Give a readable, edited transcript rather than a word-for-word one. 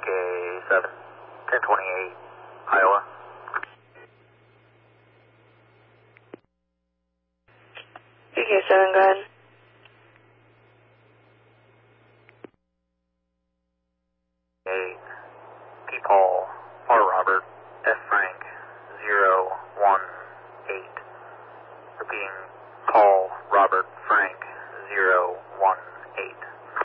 AK7, 1028, Iowa. AK7, go ahead. P. Paul, R. Robert, F. Frank, 018. Repeating, Paul, Robert, Frank, 018.